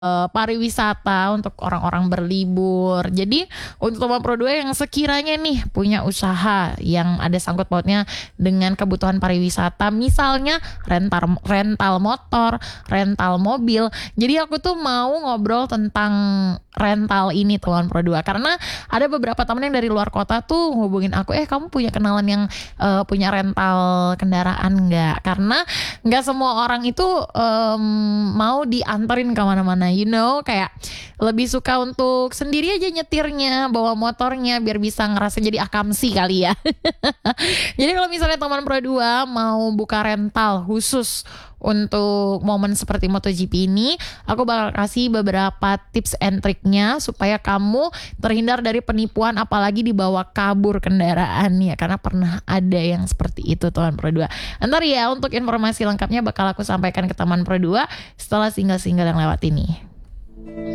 pariwisata untuk orang-orang berlibur. Jadi untuk teman Pro 2 yang sekiranya nih punya usaha yang ada sangkut pautnya dengan kebutuhan pariwisata, misalnya rental motor, rental mobil. Jadi aku tuh mau ngobrol tentang rental ini teman Pro 2 karena ada beberapa temen yang dari luar kota tuh hubungin aku, kamu punya kenalan yang punya rental kendaraan nggak? Karena nggak semua orang itu mau dianterin kemana-mana, kayak lebih suka untuk sendiri aja nyetirnya, bawa motornya biar bisa ngerasa jadi akamsi kali ya. Jadi kalau misalnya teman Pro 2 mau buka rental khusus untuk momen seperti MotoGP ini, aku bakal kasih beberapa tips and triknya supaya kamu terhindar dari penipuan, apalagi dibawa kabur kendaraan ya, karena pernah ada yang seperti itu teman Pro 2. Ntar ya untuk informasi lengkapnya bakal aku sampaikan ke teman Pro 2 setelah single-single yang lewat ini.